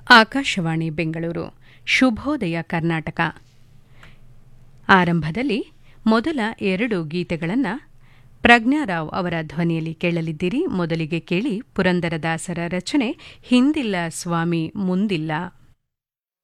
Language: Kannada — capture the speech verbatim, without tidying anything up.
ಆಕಾಶವಾಣಿ ಬೆಂಗಳೂರು ಶುಭೋದಯ ಕರ್ನಾಟಕ. ಆರಂಭದಲ್ಲಿ ಮೊದಲ ಎರಡು ಗೀತೆಗಳನ್ನು ಪ್ರಜ್ಞಾರಾವ್ ಅವರ ಧ್ವನಿಯಲ್ಲಿ ಕೇಳಲಿದ್ದೀರಿ. ಮೊದಲಿಗೆ ಕೇಳಿ ಪುರಂದರದಾಸರ ರಚನೆ ಹಿಂದಿಲ್ಲ ಸ್ವಾಮಿ ಮುಂದಿಲ್ಲ.